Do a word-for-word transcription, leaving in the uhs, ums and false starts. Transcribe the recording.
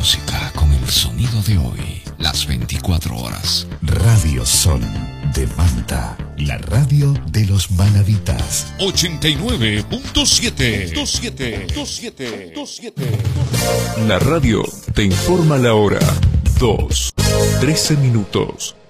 música con el sonido de hoy, las veinticuatro horas. Radio Sol de Manta, la radio de los manavitas. ochenta y nueve punto siete. La radio te informa la hora. dos, trece minutos.